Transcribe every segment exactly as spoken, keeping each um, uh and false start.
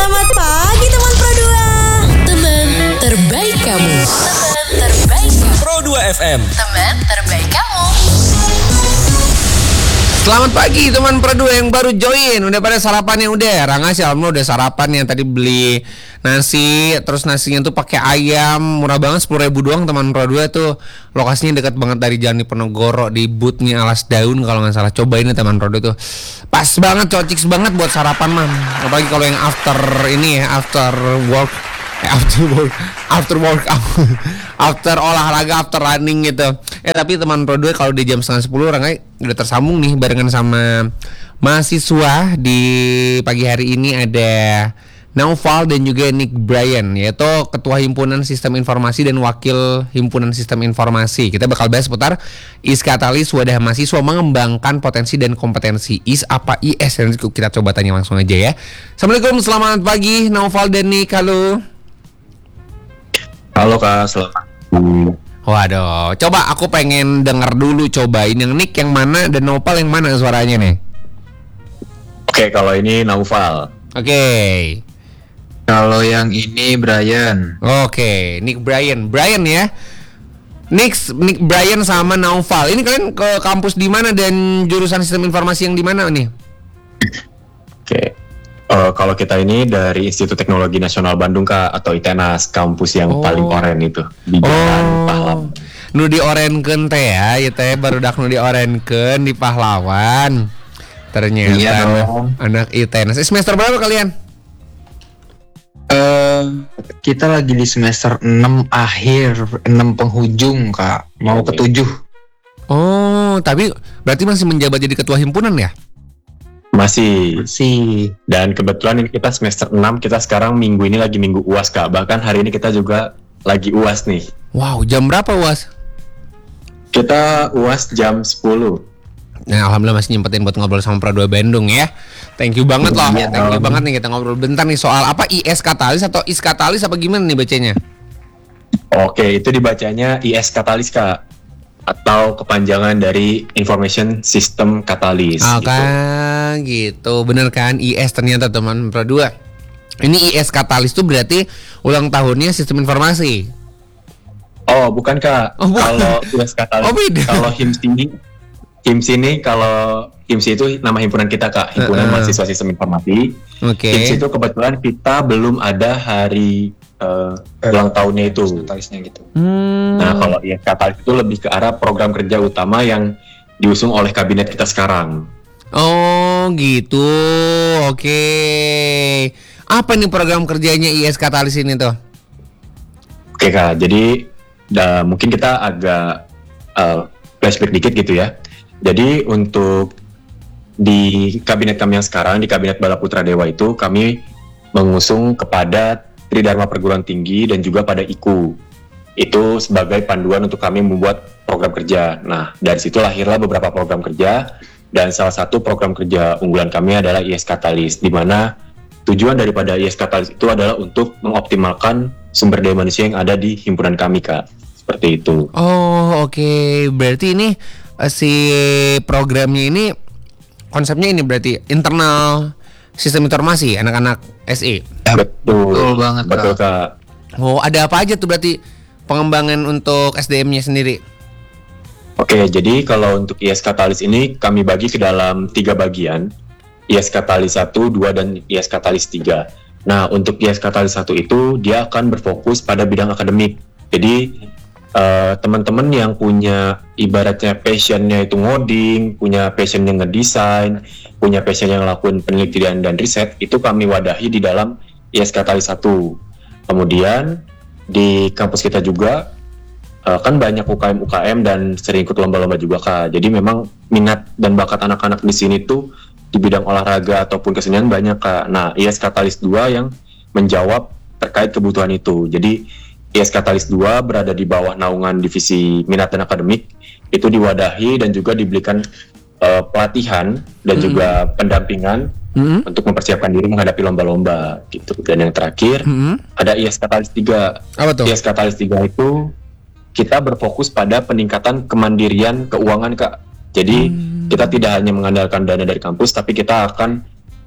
Selamat pagi teman Pro dua. Teman terbaik kamu. Teman terbaik kamu. Pro dua F M. Teman terbaik kamu. Selamat pagi teman Pro dua yang baru join. Udah pada sarapannya udah? Rangga sih alhamdulillah udah sarapan yang tadi beli nasi, terus nasinya tuh pakai ayam, murah banget sepuluh ribu doang teman Pro dua tuh. Lokasinya dekat banget dari Jalan Diponegoro di bootnya Alas Daun kalau nggak salah. Cobain nih teman Pro dua tuh. Pas banget, cocik banget buat sarapan mah. Apalagi kalau yang after ini ya, after work. Eh, after work, after work, after olahraga, after running gitu. Eh tapi teman Pro dua kalau di jam setengah sepuluh Rangga udah tersambung nih barengan sama mahasiswa. Di pagi hari ini ada Naufal dan juga Nick Bryan, yaitu Ketua Himpunan Sistem Informasi dan Wakil Himpunan Sistem Informasi. Kita bakal bahas seputar I S Katalis, wadah mahasiswa mengembangkan potensi dan kompetensi. I S apa I S? Dan kita coba tanya langsung aja ya. Assalamualaikum, selamat pagi Naufal dan Nick, halo. Halo Kak, selamat. Waduh, coba aku pengen denger dulu, cobain yang Nick yang mana dan Naufal yang mana suaranya nih? Oke, kalau ini Naufal. Oke. Kalau yang ini Bryan. Oke, Nick Bryan. Bryan ya. Nick Nick Bryan sama Naufal. Ini kalian ke kampus di mana dan jurusan sistem informasi yang di mana nih? Oke. Uh, kalau kita ini dari Institut Teknologi Nasional Bandung Kak, atau ITENAS, kampus yang Oh. paling oren itu di Jalan Oh. Pahlawan. Nu di orenkeun teh ya, ieu teh barudak nu di orenkeun di Pahlawan. Ternyata Iya dong. anak ITENAS. Eh, semester berapa kalian? Eh, kita lagi di semester enam akhir, enam penghujung Kak, mau ke tujuh. Oh, tapi berarti masih menjabat jadi ketua himpunan ya? Masih. Sih. Dan kebetulan ini kita semester enam, kita sekarang minggu ini lagi minggu U A S Kak. Bahkan hari ini kita juga lagi U A S nih. Wow, jam berapa U A S? Kita U A S jam sepuluh. Nah, alhamdulillah masih nyempetin buat ngobrol sama Pro dua Bandung ya. Thank you banget loh. Iya, Thank you dong. banget nih, kita ngobrol bentar nih soal apa, I S Katalis atau I S Katalis apa gimana nih bacanya? Oke, itu dibacanya I S Katalis Kak, atau kepanjangan dari Information System Katalis. Ah, gitu. kan gitu. Bener kan, I S ternyata teman Pro dua. Ini I S Katalis tuh berarti ulang tahunnya sistem informasi. Oh, bukan Kak. Oh, bukan. Kalau I S Katalis, Oh, beda. kalau H I M S ini, H I M S ini kalau H I M S itu nama himpunan kita Kak, Himpunan Uh-uh. Mahasiswa Sistem Informasi. Oke. H I M S itu kebetulan kita belum ada hari uh, ulang tahunnya itu. Talisnya gitu. Hmm. Nah, kalau I S Katalis itu lebih ke arah program kerja utama yang diusung oleh kabinet kita sekarang. Oh, gitu. Oke. Apa nih program kerjanya I S Katalis ini tuh? Oke Kak, jadi da, mungkin kita agak uh, flashback dikit gitu ya. Jadi untuk di kabinet kami yang sekarang, di kabinet Bala Putra Dewa itu, kami mengusung kepada Tridharma Perguruan Tinggi dan juga pada I K U. Itu sebagai panduan untuk kami membuat program kerja. Nah, dari situ lahirlah beberapa program kerja, dan salah satu program kerja unggulan kami adalah I S Katalis, di mana tujuan daripada I S Katalis itu adalah untuk mengoptimalkan sumber daya manusia yang ada di himpunan kami Kak. Seperti itu. Oh, oke. Berarti ini eh, si programnya ini konsepnya ini berarti internal sistem informasi anak-anak S I. Betul. Betul banget, Betul Kak. Kak. Oh, ada apa aja tuh berarti pengembangan untuk S D M-nya sendiri? Oke, jadi kalau untuk I S Katalis ini kami bagi ke dalam tiga bagian. I S Katalis satu, dua, dan I S Katalis tiga. Nah, untuk I S Katalis satu itu dia akan berfokus pada bidang akademik. Jadi eh, teman-teman yang punya ibaratnya passionnya itu ngoding, punya passion yang ngedesain, punya passion yang ngelakuin penelitian dan riset, itu kami wadahi di dalam I S Katalis satu. Kemudian di kampus kita juga uh, kan banyak U K M U K M dan sering ikut lomba-lomba juga Kak. Jadi memang minat dan bakat anak-anak di sini tuh di bidang olahraga ataupun kesenian banyak Kak. Nah, I S Katalis dua yang menjawab terkait kebutuhan itu. Jadi I S Katalis dua berada di bawah naungan divisi minat dan akademik, itu diwadahi dan juga diberikan uh, pelatihan dan Hmm. juga pendampingan Hmm? untuk mempersiapkan diri menghadapi lomba-lomba gitu. Dan yang terakhir Hmm? ada I S Katalis tiga. Apa tuh? I S Katalis tiga itu kita berfokus pada peningkatan kemandirian keuangan Kak. Jadi Hmm. kita tidak hanya mengandalkan dana dari kampus, tapi kita akan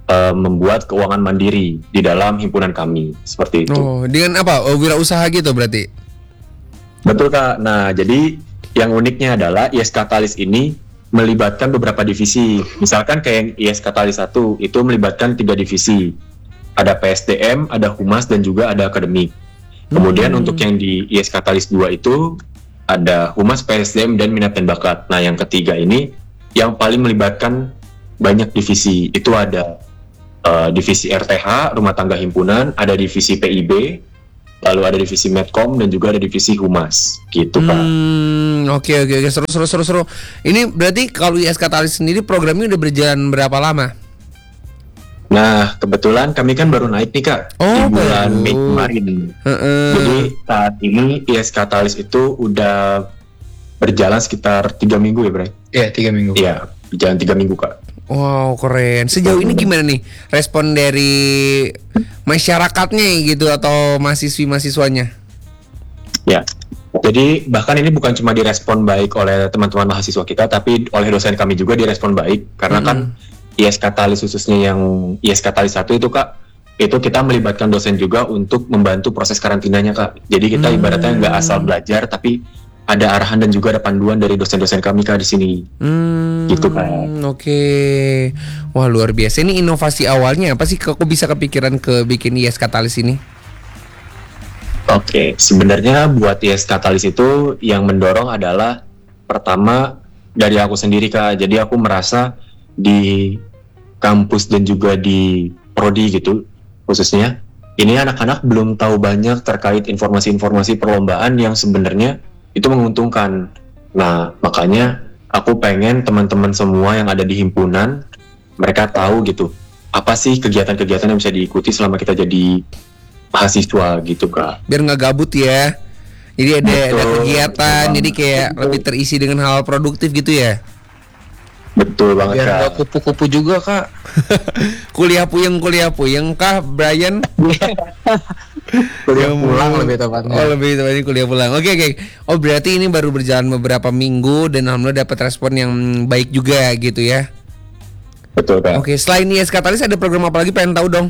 uh, membuat keuangan mandiri di dalam himpunan kami seperti itu. Oh, dengan apa? Oh, wirausaha gitu berarti. Betul Kak. Nah, jadi yang uniknya adalah I S Katalis ini melibatkan beberapa divisi. Misalkan kayak I S Katalis satu itu melibatkan tiga divisi. Ada P S D M, ada Humas, dan juga ada akademik. Kemudian Hmm. untuk yang di I S Katalis dua itu ada Humas, P S D M, dan Minat dan Bakat. Nah, yang ketiga ini yang paling melibatkan banyak divisi. Itu ada uh, divisi R T H, Rumah Tangga Himpunan, ada divisi P I B, lalu ada divisi Medcom, dan juga ada divisi Humas, gitu Kak. Hmm, oke oke oke seru seru seru seru. Ini berarti kalau I S Katalis sendiri programnya udah berjalan berapa lama? Nah, kebetulan kami kan baru naik nih Kak, Oh, di bulan baru. Mei kemarin. Heeh. Jadi saat ini I S Katalis itu udah berjalan sekitar tiga minggu ya Bray? Iya, tiga minggu. Iya, berjalan tiga minggu Kak. Wow, keren. Sejauh ini gimana nih respon dari masyarakatnya gitu atau mahasiswi-mahasiswanya? Ya, jadi bahkan ini bukan cuma direspon baik oleh teman-teman mahasiswa kita, tapi oleh dosen kami juga direspon baik. Karena kan I S Katalis khususnya yang I S Katalis satu itu Kak, itu kita melibatkan dosen juga untuk membantu proses karantinanya Kak. Jadi kita Hmm. ibaratnya nggak asal belajar, tapi ada arahan dan juga ada panduan dari dosen-dosen kami Kak di sini. Hmm, Gitu, Kak. Oke. Wah, luar biasa. Ini inovasi awalnya apa sih? Kok bisa kepikiran ke bikin I S Katalis ini? Oke, sebenarnya buat I S Katalis itu yang mendorong adalah pertama dari aku sendiri Kak. Jadi aku merasa di kampus dan juga di prodi gitu khususnya, ini anak-anak belum tahu banyak terkait informasi-informasi perlombaan yang sebenarnya itu menguntungkan. Nah, makanya aku pengen teman-teman semua yang ada di himpunan mereka tahu gitu apa sih kegiatan-kegiatan yang bisa diikuti selama kita jadi mahasiswa gitu Kak. Biar nggak gabut ya. Jadi ada, ada Betul. kegiatan, Betul. jadi kayak lebih terisi dengan hal produktif gitu ya. Betul banget Biar Kak. nggak kupu-kupu juga Kak. Kuliah puyeng kuliah puyeng kah, Brian? Kuliah Ya, pulang mau- lebih tepatnya. Oh, lebih tepatnya kuliah pulang. Oke oke. Oh, berarti ini baru berjalan beberapa minggu dan alhamdulillah dapat respon yang baik juga gitu ya. Betul Kak. Oke, selain I S Katalis ada program apa lagi, pengen tahu dong?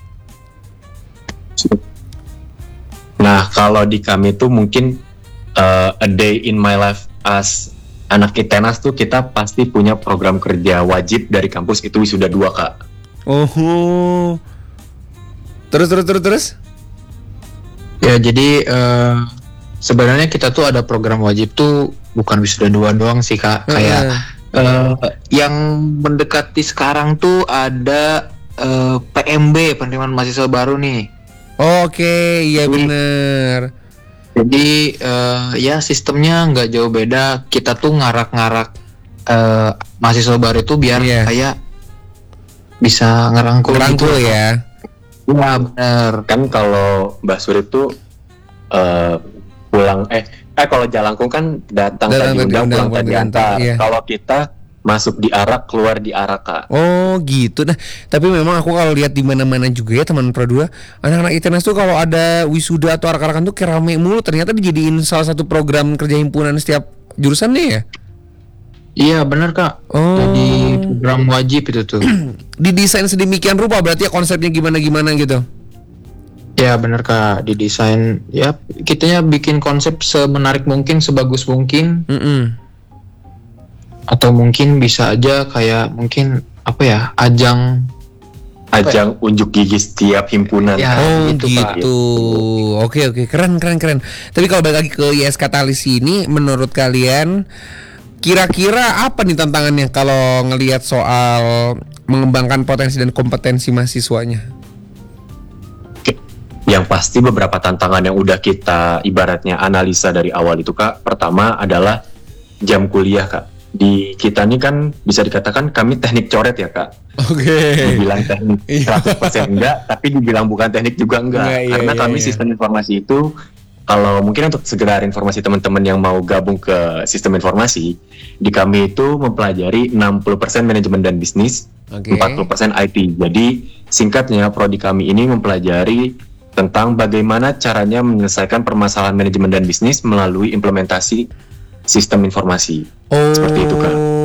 Nah, kalau di kami tuh mungkin uh, a day in my life as anak ITENAS tuh kita pasti punya program kerja wajib dari kampus itu wisuda dua Kak. Oh. Terus terus terus terus. Ya jadi eh, sebenarnya kita tuh ada program wajib tuh bukan wisuda dua doang sih Kak. Kayak eh, yang mendekati sekarang tuh ada eh, P M B, penerimaan mahasiswa baru nih. Oke, iya bener. Jadi eh, ya sistemnya nggak jauh beda. Kita tuh ngarak-ngarak eh, mahasiswa baru itu biar Iya. kayak bisa ngerangkul Rangkul gitu. ya. Iya bener. Kan kalau Mbak Surip tuh uh, pulang eh eh kalau Jalangkung kan datang Datang tadi tadi undang, undang, pulang pulang tadi tadi antar, antar. iya. Kalau kita masuk di arak, keluar di arak Kak. Oh gitu. Nah, tapi memang aku kalau lihat di mana-mana juga ya teman Pro dua, anak-anak ITENAS tuh kalau ada wisuda atau arak-arakan tuh kayak rame mulu. Ternyata dijadiin salah satu program kerja himpunan setiap jurusan deh ya. Iya bener Kak. Oh. Jadi program wajib itu tuh. Didesain sedemikian rupa berarti ya konsepnya gimana-gimana gitu. Ya bener Kak, didesain ya kitanya bikin konsep semenarik mungkin, sebagus mungkin, Mm-mm. atau mungkin bisa aja kayak mungkin apa ya, ajang. Ajang unjuk gigi setiap himpunan. Ya, Oh gitu, gitu. Pak. Oke oke, keren keren keren. Tapi kalau balik lagi ke I S Katalis ini, menurut kalian kira-kira apa nih tantangannya kalau ngelihat soal mengembangkan potensi dan kompetensi mahasiswanya? Yang pasti beberapa tantangan yang udah kita ibaratnya analisa dari awal itu Kak. Pertama adalah jam kuliah Kak. Di kita ini kan bisa dikatakan kami teknik coret ya Kak. Oke. Dibilang teknik seratus persen enggak, tapi dibilang bukan teknik juga enggak. Enggak, iya, Karena iya, kami iya. sistem informasi itu, kalau mungkin untuk sekedar informasi teman-teman yang mau gabung ke sistem informasi, di kami itu mempelajari enam puluh persen manajemen dan bisnis, Oke. empat puluh persen I T. Jadi singkatnya prodi kami ini mempelajari tentang bagaimana caranya menyelesaikan permasalahan manajemen dan bisnis melalui implementasi sistem informasi. Oh, Seperti itu, Kak.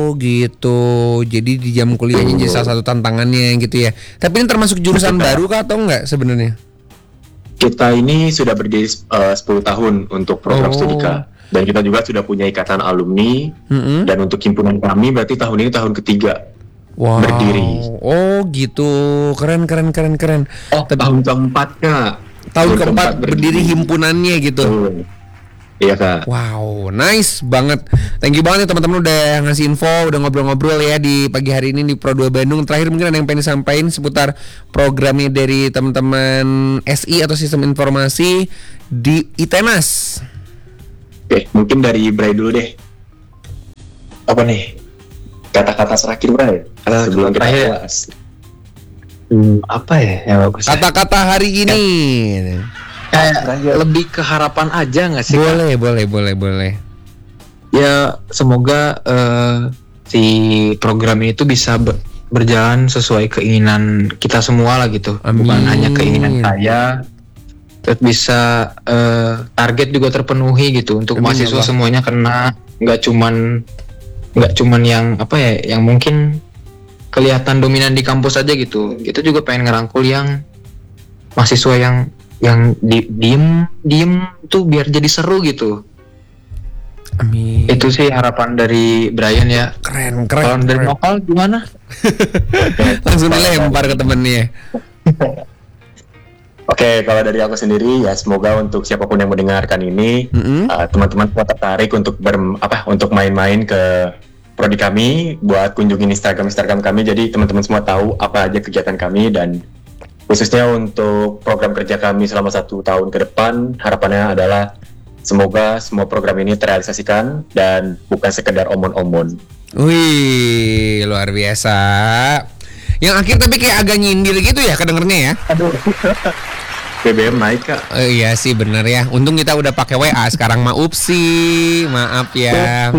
Oh gitu. Jadi di jam kuliahnya jadi salah satu tantangannya gitu ya. Tapi ini termasuk jurusan baru kah atau enggak sebenarnya? Kita ini sudah berdiri uh, sepuluh tahun untuk program Oh. studi Kak. Dan kita juga sudah punya ikatan alumni. Mm-mm. Dan untuk himpunan kami berarti tahun ini tahun ketiga Wow. berdiri. Oh gitu. Keren keren keren keren. Oh, tahun keempat Kak. Tahun keempat berdiri himpunannya gitu. Betul. Iya Kak. Wow, nice banget. Thank you banget ya teman-teman udah ngasih info, udah ngobrol-ngobrol ya di pagi hari ini di Pro dua Bandung. Terakhir mungkin ada yang pengen disampaikan seputar programnya dari teman-teman S I atau Sistem Informasi di ITENAS. Oke, mungkin dari Bray dulu deh. Apa nih? Kata-kata terakhir Bray. Kata-kata Sebelum kita terakhir. puas. Hmm, apa ya yang bagus? ya? Kata-kata hari ini. Kayak lebih ke harapan aja nggak sih? Kak? Boleh, boleh, boleh, boleh. Ya semoga eh, si program itu bisa ber- berjalan sesuai keinginan kita semua lah gitu. Bukan Amin. hanya keinginan saya. Terus bisa eh, target juga terpenuhi gitu untuk Amin, mahasiswa Allah. semuanya, karena nggak cuman nggak cuman yang apa ya yang mungkin kelihatan dominan di kampus aja gitu. Kita juga pengen ngerangkul yang mahasiswa yang yang di, diem diem tuh biar jadi seru gitu. Amin. Itu sih harapan dari Brian ya. Keren, Kalau keren. dari keren. lokal gimana? Langsung dilempar ke temennya. Oke, kalau dari aku sendiri ya semoga untuk siapapun yang mendengarkan ini Mm-mm. uh, teman-teman semua tertarik untuk ber, apa untuk main-main ke prodi kami, buat kunjungin Instagram Instagram kami. Jadi teman-teman semua tahu apa aja kegiatan kami, dan khususnya untuk program kerja kami selama satu tahun ke depan, harapannya adalah semoga semua program ini terrealisasikan dan bukan sekedar omon-omon. Wih, luar biasa. Yang akhir tapi kayak agak nyindir gitu ya kedengernya ya. B B M naik Kak. Oh, iya sih bener ya. Untung kita udah pakai W A sekarang. Maaf sih, maaf ya.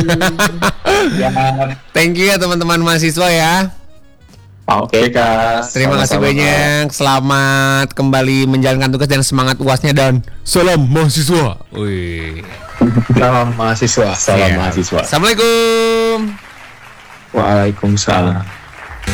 Thank you ya teman-teman mahasiswa ya. Oke Kak. Terima kasih Sama-sama, Kak. banyak. Selamat kembali menjalankan tugas dan semangat uasnya, dan salam mahasiswa. Wih. Salam mahasiswa. Salam Iya. mahasiswa. Assalamualaikum. Waalaikumsalam.